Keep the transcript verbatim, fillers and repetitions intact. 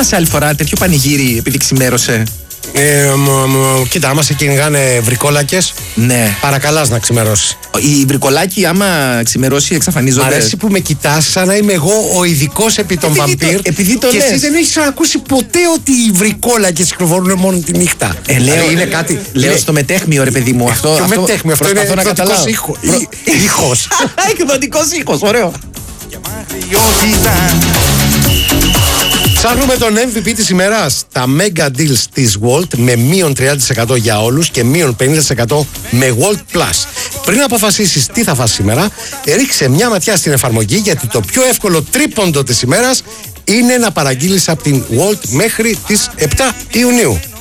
θυμάσαι άλλη φορά τέτοιο πανηγύρι επειδή ξημέρωσε? Ε, μ, μ, κοίτα, άμα σε κυνηγάνε βρικόλακες, Ναι. παρακαλάς να ξημερώσει. Οι βρικολάκοι, άμα ξημερώσει, εξαφανίζονται. Μ' αρέσει που με κοιτάς σαν να είμαι εγώ ο ειδικός επί των Επειδή το- βαμπύρ. επειδή το και λες. εσύ δεν έχεις ακούσει ποτέ ότι οι βρικόλακες κυκλοφορούν μόνο τη νύχτα. Ε, λέω, Δηλαδή είναι κάτι. Λέω είναι- στο μετέχμιο, ρε παιδί μου. Αυτό, Ποιο αυτό μετέχμιο, αυτό είναι προσπαθώ να εκδοτικός καταλάβω. ήχο- Προ- ή- ήχος. Εκδοτικός ήχος, ωραίο. Ψάχνουμε τον εμ βι πι της ημέρας. Τα mega deals της Walt με μείον τριάντα τοις εκατό για όλους και μείον πενήντα τοις εκατό με Walt Plus. Πριν αποφασίσεις τι θα φας σήμερα, ρίξε μια ματιά στην εφαρμογή, γιατί το πιο εύκολο τρίποντο της ημέρας είναι να παραγγείλεις από την Walt μέχρι τις επτά Ιουνίου.